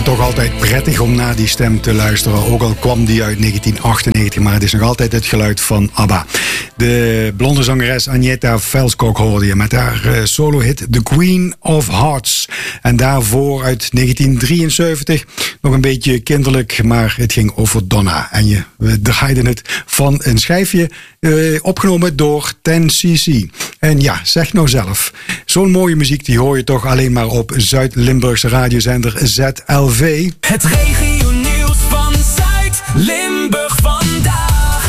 Toch altijd prettig om naar die stem te luisteren. Ook al kwam die uit 1998, maar het is nog altijd het geluid van ABBA. De blonde zangeres Agnieszka Velskog hoorde je met haar solo-hit The Queen of Hearts. En daarvoor uit 1973, nog een beetje kinderlijk, maar het ging over Donna. En we draaiden het van een schijfje opgenomen door 10cc. En ja, zeg nou zelf. Zo'n mooie muziek die hoor je toch alleen maar op Zuid-Limburgse radiozender ZLV. Het regionieuws van Zuid-Limburg vandaag.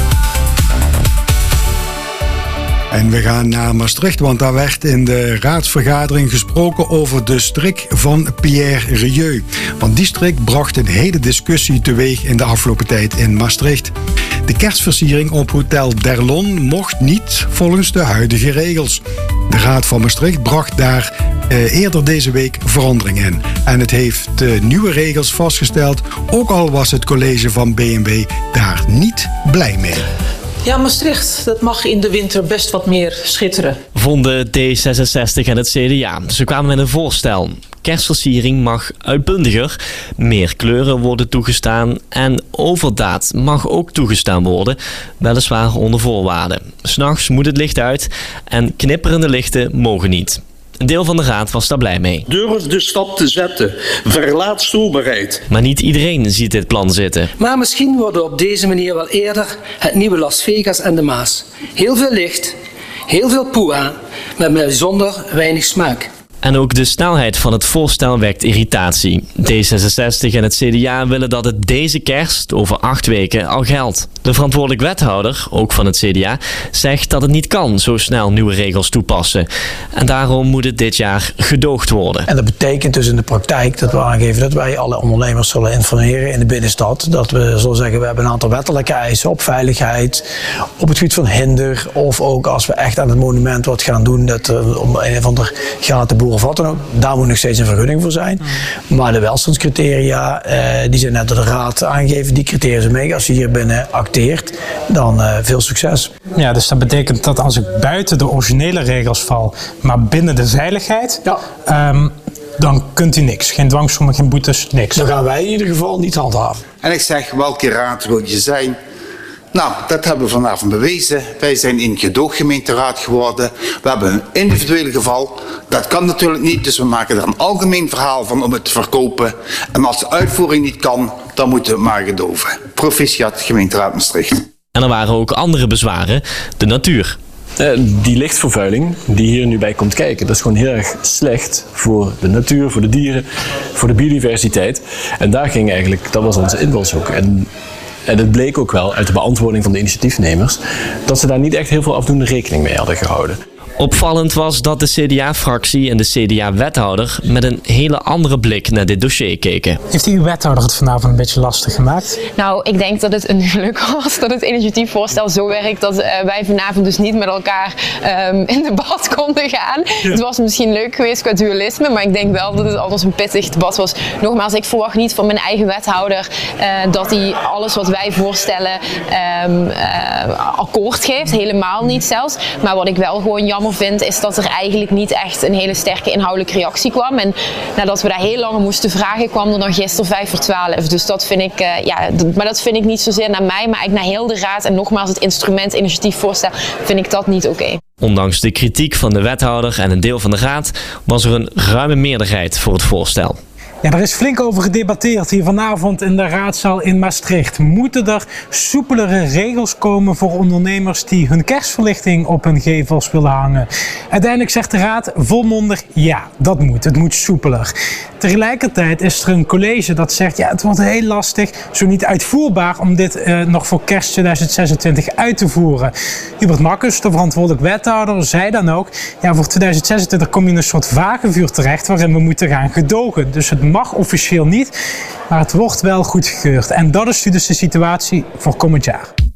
En we gaan naar Maastricht, want daar werd in de raadsvergadering gesproken over de strik van Pierre Rieu. Want die strik bracht een hele discussie teweeg in de afgelopen tijd in Maastricht. De kerstversiering op Hotel Derlon mocht niet volgens de huidige regels. De Raad van Maastricht bracht daar eerder deze week verandering in. En het heeft nieuwe regels vastgesteld, ook al was het college van B&W daar niet blij mee. Ja, Maastricht, dat mag in de winter best wat meer schitteren. Vonden D66 en het CDA. Ze kwamen met een voorstel. Kerstversiering mag uitbundiger, meer kleuren worden toegestaan en overdaad mag ook toegestaan worden, weliswaar onder voorwaarden. 's Nachts moet het licht uit en knipperende lichten mogen niet. Een deel van de raad was daar blij mee. Durf de stap te zetten. Verlaat stoelbaarheid. Maar niet iedereen ziet dit plan zitten. Maar misschien worden we op deze manier wel eerder het nieuwe Las Vegas en de Maas. Heel veel licht, heel veel poeha, met bijzonder weinig smaak. En ook de snelheid van het voorstel wekt irritatie. D66 en het CDA willen dat het deze kerst over 8 weken al geldt. De verantwoordelijk wethouder, ook van het CDA, zegt dat het niet kan zo snel nieuwe regels toepassen. En daarom moet het dit jaar gedoogd worden. En dat betekent dus in de praktijk dat we aangeven dat wij alle ondernemers zullen informeren in de binnenstad. Dat we zullen zeggen, we hebben een aantal wettelijke eisen op veiligheid, op het gebied van hinder. Of ook als we echt aan het monument wat gaan doen, dat om een of ander gatenboer of wat dan ook, daar moet nog steeds een vergunning voor zijn. Maar de welstandscriteria, die zijn net door de raad aangegeven, die criteria zijn mee. Als je hier binnen acteert, dan veel succes. Ja, dus dat betekent dat als ik buiten de originele regels val, maar binnen de veiligheid, dan kunt u niks. Geen dwangsommen, geen boetes, niks. Dan gaan wij in ieder geval niet handhaven. En ik zeg, welke raad wil je zijn? Nou, dat hebben we vanavond bewezen. Wij zijn in gedooggemeenteraad geworden. We hebben een individueel geval. Dat kan natuurlijk niet, dus we maken er een algemeen verhaal van om het te verkopen. En als de uitvoering niet kan, dan moeten we het maar gedoven. Proficiat, gemeenteraad Maastricht. En er waren ook andere bezwaren. De natuur. Die lichtvervuiling die hier nu bij komt kijken, dat is gewoon heel erg slecht voor de natuur, voor de dieren, voor de biodiversiteit. En daar ging eigenlijk, dat was onze invalshoek. En het bleek ook wel uit de beantwoording van de initiatiefnemers dat ze daar niet echt heel veel afdoende rekening mee hadden gehouden. Opvallend was dat de CDA-fractie en de CDA-wethouder met een hele andere blik naar dit dossier keken. Heeft uw wethouder het vanavond een beetje lastig gemaakt? Nou, ik denk dat het een geluk was dat het initiatiefvoorstel zo werkt dat wij vanavond dus niet met elkaar in debat konden gaan. Ja. Het was misschien leuk geweest qua dualisme, maar ik denk wel dat het altijd een pittig debat was. Nogmaals, ik verwacht niet van mijn eigen wethouder dat hij alles wat wij voorstellen akkoord geeft. Helemaal niet zelfs. Maar wat ik wel gewoon jammer vind, is dat er eigenlijk niet echt een hele sterke inhoudelijke reactie kwam. En nadat we daar heel lang moesten vragen, kwam er dan gisteren 11:55. Dus dat vind ik, maar dat vind ik niet zozeer naar mij, maar eigenlijk naar heel de raad. En nogmaals, het instrument initiatiefvoorstel vind ik dat niet oké. Ondanks de kritiek van de wethouder en een deel van de raad was er een ruime meerderheid voor het voorstel. Ja, er is flink over gedebatteerd hier vanavond in de raadzaal in Maastricht. Moeten er soepelere regels komen voor ondernemers die hun kerstverlichting op hun gevels willen hangen? Uiteindelijk zegt de raad volmondig ja, dat moet. Het moet soepeler. Tegelijkertijd is er een college dat zegt ja, het wordt heel lastig, zo niet uitvoerbaar om dit nog voor kerst 2026 uit te voeren. Hubert Makkus, de verantwoordelijk wethouder, zei dan ook, ja, voor 2026 kom je in een soort vagevuur terecht waarin we moeten gaan gedogen. Dus het mag officieel niet, maar het wordt wel goedgekeurd. En dat is dus de situatie voor komend jaar.